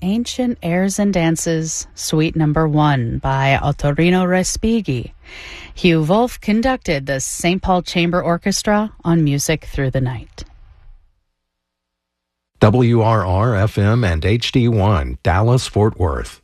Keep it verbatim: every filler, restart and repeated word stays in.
Ancient Airs and Dances, Suite Number One by Ottorino Respighi. Hugh Wolf conducted the Saint Paul Chamber Orchestra on Music Through the Night. W R R F M and H D one, Dallas, Fort Worth.